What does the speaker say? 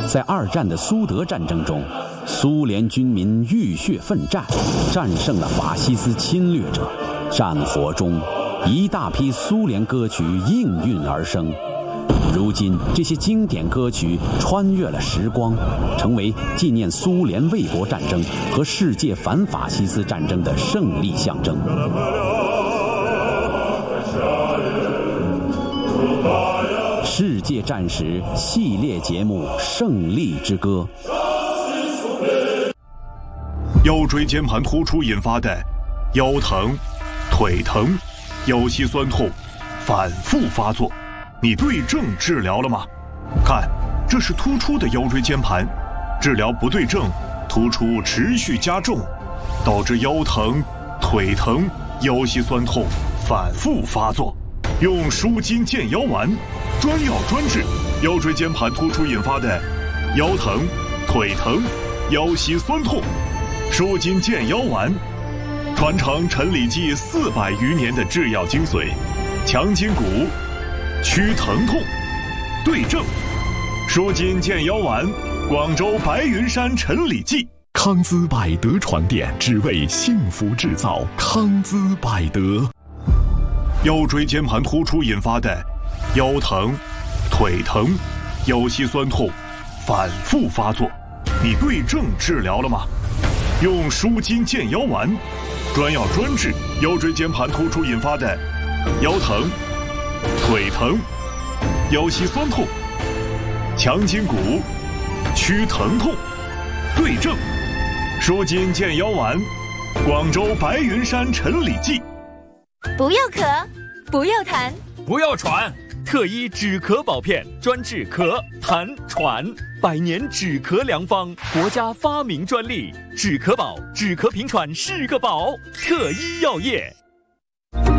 在二战的苏德战争中，苏联军民浴血奋战，战胜了法西斯侵略者。战火中，一大批苏联歌曲应运而生。如今，这些经典歌曲穿越了时光，成为纪念苏联卫国战争和世界反法西斯战争的胜利象征。世界战史系列节目《胜利之歌》。 腰椎间盘突出引发的腰疼、腿疼、腰膝酸痛反复发作，你对症治疗了吗？看，这是突出的腰椎间盘，治疗不对症，突出持续加重，导致腰疼、腿疼、腰膝酸痛反复发作。用舒筋健腰丸，专药专治腰椎间盘突出引发的腰疼、腿疼、腰膝酸痛。舒筋健腰丸，传承陈李济400余年的制药精髓，强筋骨，祛疼痛，对症。舒筋健腰丸，广州白云山陈李济。 康姿百德床垫，只为幸福制造。康姿百德。 腰椎间盘突出引发的腰疼、腿疼、腰膝酸痛反复发作，你对症治疗了吗？用舒筋健腰丸，专药专治腰椎间盘突出引发的腰疼、腿疼、腰膝酸痛，强筋骨，祛疼痛，对症。舒筋健腰丸，广州白云山陈李济。 不要咳，不要痰， 不要喘，特医止咳保片，专治咳、痰、喘，100年止咳良方，国家发明专利，止咳宝，止咳平喘是个宝，特医药业。